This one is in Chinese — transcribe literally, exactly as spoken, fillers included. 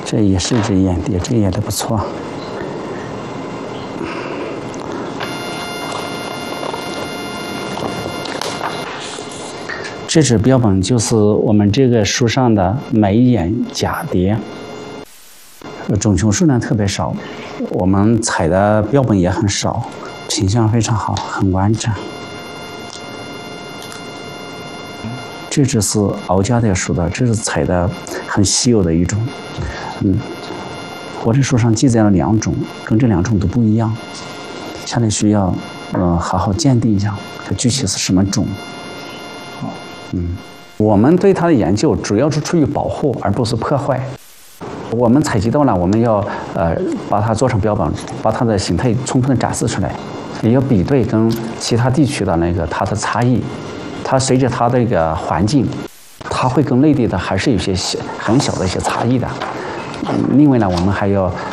这也是一只眼蝶，这眼蝶不错。这只标本就是我们这个树上的眉眼蛱蝶，种群数量特别少，我们采的标本也很少，品相非常好，很完整。这只是敖家蝶属的，这是采的很稀有的一种。嗯，我这书上记载了两种，跟这两种都不一样，下面需要呃好好鉴定一下，它具体是什么种。嗯，我们对它的研究主要是出于保护，而不是破坏。我们采集到了，我们要呃把它做成标本，把它的形态充分的展示出来，也要比对跟其他地区的那个它的差异。它随着它的一个环境，它会跟内地的还是有些小很小的一些差异的。嗯，另外呢，我们还要